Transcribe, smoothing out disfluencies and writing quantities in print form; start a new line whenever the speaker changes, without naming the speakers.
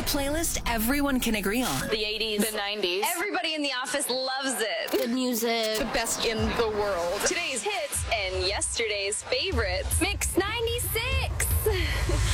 playlist everyone can agree on.
The 80s, the 90s.
Everybody in the office loves it.
The music.
The best in the world. Today's hits and yesterday's favorites.
Mix 96.